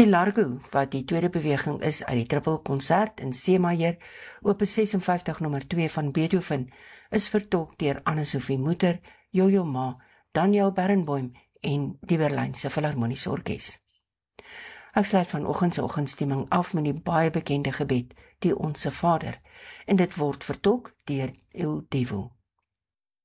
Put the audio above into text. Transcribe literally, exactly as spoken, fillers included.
Die Largo, wat die tweede beweging is uit die trippelkonsert in C majeur, opus sesenvyftig nommer twee van Beethoven, is vertolk deur Anne-Sophie Mutter, Jojo Ma, Daniel Barenboim en die Berlynse Filharmoniese Orkees. Ek sluit vanoggend se oggendstemming af met die baie bekende gebed, die Onse Vader, en dit word vertolk deur Il Divo.